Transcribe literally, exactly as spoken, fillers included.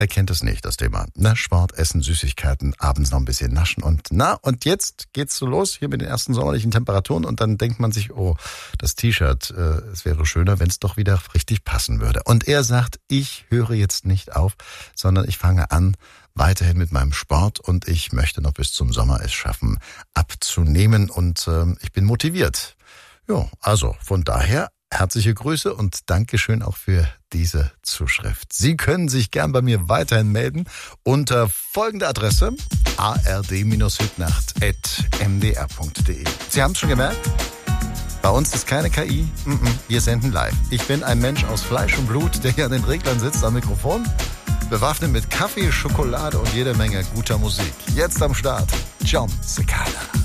Er kennt es nicht, das Thema. Na, Sport, Essen, Süßigkeiten, abends noch ein bisschen naschen und na, und jetzt geht's so los hier mit den ersten sommerlichen Temperaturen und dann denkt man sich, oh, das T-Shirt, äh, es wäre schöner, wenn es doch wieder richtig passen würde. Und er sagt, ich höre jetzt nicht auf, sondern ich fange an, weiterhin mit meinem Sport und ich möchte noch bis zum Sommer es schaffen, abzunehmen und äh, ich bin motiviert. Ja, also von daher herzliche Grüße und Dankeschön auch für diese Zuschrift. Sie können sich gern bei mir weiterhin melden unter folgender Adresse a r d hitnacht at m d r punkt d e. Sie haben es schon gemerkt? Bei uns ist keine K I. Wir senden live. Ich bin ein Mensch aus Fleisch und Blut, der hier an den Reglern sitzt am Mikrofon, bewaffnet mit Kaffee, Schokolade und jede Menge guter Musik. Jetzt am Start, John Cicada.